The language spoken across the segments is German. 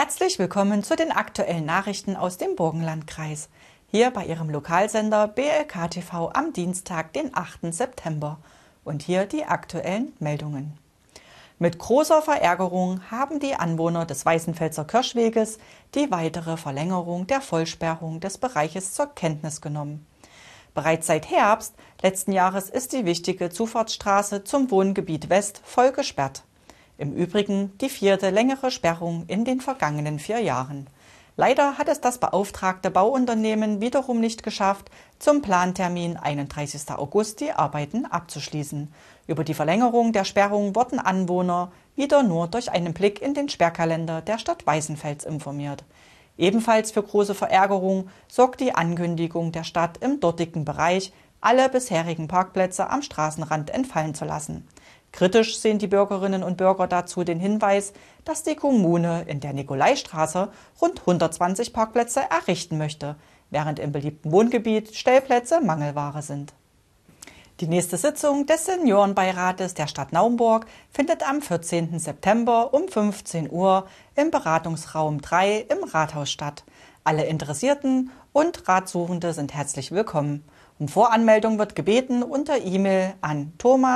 Herzlich willkommen zu den aktuellen Nachrichten aus dem Burgenlandkreis. Hier bei Ihrem Lokalsender BLK TV am Dienstag, den 8. September. Und hier die aktuellen Meldungen. Mit großer Verärgerung haben die Anwohner des Weißenfelser Kirschweges die weitere Verlängerung der Vollsperrung des Bereiches zur Kenntnis genommen. Bereits seit Herbst letzten Jahres ist die wichtige Zufahrtsstraße zum Wohngebiet West voll gesperrt. Im Übrigen die vierte längere Sperrung in den vergangenen 4 Jahren. Leider hat es das beauftragte Bauunternehmen wiederum nicht geschafft, zum Plantermin 31. August die Arbeiten abzuschließen. Über die Verlängerung der Sperrung wurden Anwohner wieder nur durch einen Blick in den Sperrkalender der Stadt Weißenfels informiert. Ebenfalls für große Verärgerung sorgt die Ankündigung der Stadt im dortigen Bereich, alle bisherigen Parkplätze am Straßenrand entfallen zu lassen. Kritisch sehen die Bürgerinnen und Bürger dazu den Hinweis, dass die Kommune in der Nikolaistraße rund 120 Parkplätze errichten möchte, während im beliebten Wohngebiet Stellplätze Mangelware sind. Die nächste Sitzung des Seniorenbeirates der Stadt Naumburg findet am 14. September um 15 Uhr im Beratungsraum 3 im Rathaus statt. Alle Interessierten und Ratsuchende sind herzlich willkommen. Um Voranmeldung wird gebeten unter E-Mail an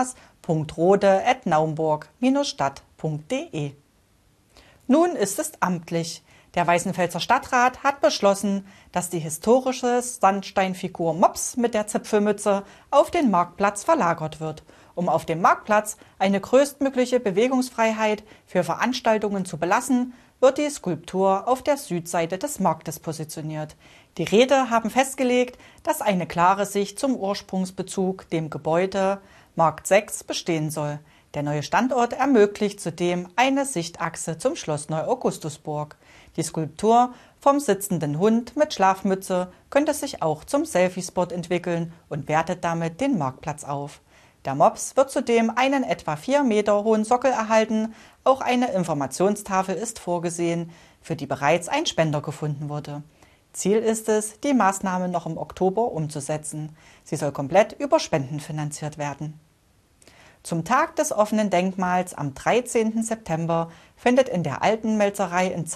thomas.rode@naumburg-stadt.de. Nun ist es amtlich. Der Weißenfelser Stadtrat hat beschlossen, dass die historische Sandsteinfigur Mops mit der Zipfelmütze auf den Marktplatz verlagert wird, um auf dem Marktplatz eine größtmögliche Bewegungsfreiheit für Veranstaltungen zu belassen, wird die Skulptur auf der Südseite des Marktes positioniert. Die Räte haben festgelegt, dass eine klare Sicht zum Ursprungsbezug, dem Gebäude Markt 6, bestehen soll. Der neue Standort ermöglicht zudem eine Sichtachse zum Schloss Neu-Augustusburg. Die Skulptur vom sitzenden Hund mit Schlafmütze könnte sich auch zum Selfie-Spot entwickeln und wertet damit den Marktplatz auf. Der Mops wird zudem einen etwa 4 Meter hohen Sockel erhalten. Auch eine Informationstafel ist vorgesehen, für die bereits ein Spender gefunden wurde. Ziel ist es, die Maßnahme noch im Oktober umzusetzen. Sie soll komplett über Spenden finanziert werden. Zum Tag des offenen Denkmals am 13. September findet in der Alten Melzerei in